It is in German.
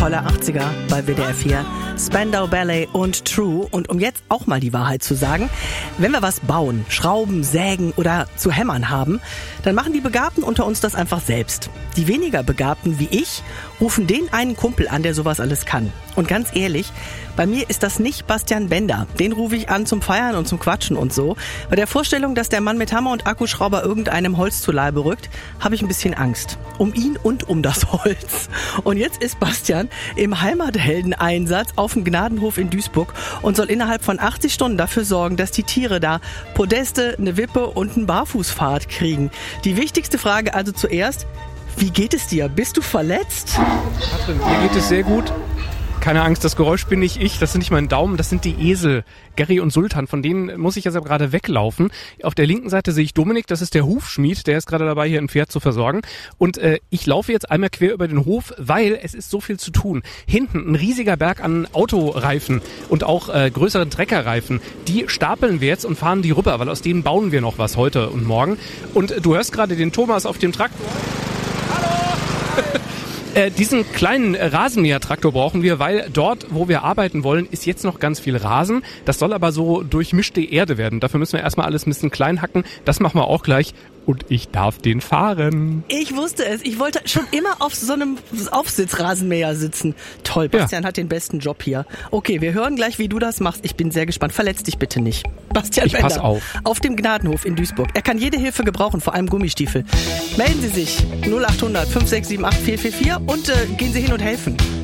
Toller 80er bei WDR 4. Spandau Ballet und True. Und um jetzt auch mal die Wahrheit zu sagen, wenn wir was bauen, schrauben, sägen oder zu hämmern haben, dann machen die Begabten unter uns das einfach selbst. Die weniger Begabten wie ich rufen den einen Kumpel an, der sowas alles kann. Und ganz ehrlich, bei mir ist das nicht Bastian Bender. Den rufe ich an zum Feiern und zum Quatschen und so. Bei der Vorstellung, dass der Mann mit Hammer und Akkuschrauber irgendeinem Holz zu Leibe rückt, habe ich ein bisschen Angst. Um ihn und um das Holz. Und jetzt ist Bastian im Heimatheldeneinsatz auf dem Gnadenhof in Duisburg und soll innerhalb von 80 Stunden dafür sorgen, dass die Tiere da Podeste, eine Wippe und einen Barfußpfad kriegen. Die wichtigste Frage also zuerst: Wie geht es dir? Bist du verletzt? Katrin, mir geht es sehr gut. Keine Angst, das Geräusch bin nicht ich, das sind nicht meine Daumen, das sind die Esel, Gary und Sultan, von denen muss ich jetzt aber gerade weglaufen. Auf der linken Seite sehe ich Dominik, das ist der Hufschmied, der ist gerade dabei, hier ein Pferd zu versorgen. Und ich laufe jetzt einmal quer über den Hof, weil es ist so viel zu tun. Hinten ein riesiger Berg an Autoreifen und auch größeren Treckerreifen, die stapeln wir jetzt und fahren die rüber, weil aus denen bauen wir noch was heute und morgen. Und du hörst gerade den Thomas auf dem Traktor. Hallo! Diesen kleinen Rasenmäher-Traktor brauchen wir, weil dort, wo wir arbeiten wollen, ist jetzt noch ganz viel Rasen. Das soll aber so durchmischte Erde werden. Dafür müssen wir erstmal alles ein bisschen klein hacken. Das machen wir auch gleich. Und ich darf den fahren. Ich wusste es. Ich wollte schon immer auf so einem Aufsitzrasenmäher sitzen. Toll, Bastian hat den besten Job hier. Okay, wir hören gleich, wie du das machst. Ich bin sehr gespannt. Verletz dich bitte nicht. Bastian Bender. Pass auf. Auf dem Gnadenhof in Duisburg. Er kann jede Hilfe gebrauchen, vor allem Gummistiefel. Melden Sie sich 0800 5678 444 und gehen Sie hin und helfen.